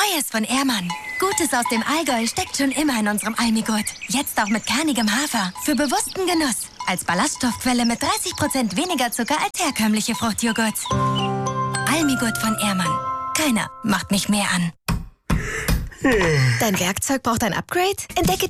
Neues von Ehrmann. Gutes aus dem Allgäu steckt schon immer in unserem Almigurt. Jetzt auch mit kernigem Hafer. Für bewussten Genuss. Als Ballaststoffquelle mit 30% weniger Zucker als herkömmliche Fruchtjoghurts. Almigurt von Ehrmann. Keiner macht mich mehr an. Dein Werkzeug braucht ein Upgrade? Entdecke